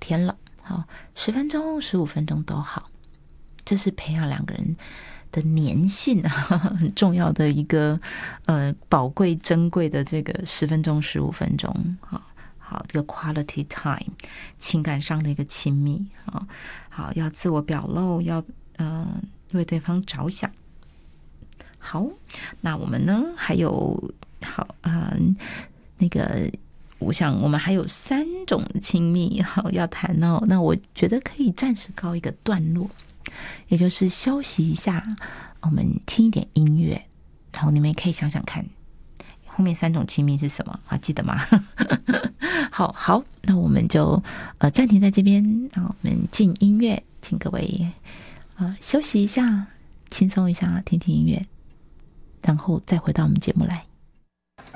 天了，好，10分钟、15分钟都好，这是培养两个人的粘性很重要的一个宝贵珍贵的这个10分钟、15分钟，好，这个 quality time， 情感上的一个亲密，好，要自我表露，要为对方着想。好，那我们呢还有那个我想我们还有3种亲密要谈哦，那我觉得可以暂时告一个段落，也就是休息一下，我们听一点音乐，然后你们也可以想想看后面3种亲密是什么，还记得吗？好，那我们就暂停在这边，然后我们进音乐，请各位休息一下，轻松一下，听听音乐，然后再回到我们节目来。